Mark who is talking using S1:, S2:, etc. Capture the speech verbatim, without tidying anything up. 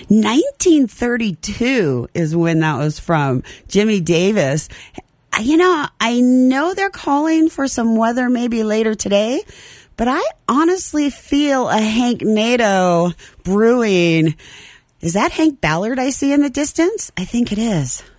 S1: nineteen thirty-two is when that was from. Jimmy Davis. You know, I know they're calling for some weather maybe later today, but I honestly feel a Hank Nadeau brewing. Is that Hank Ballard I see in the distance? I think it is.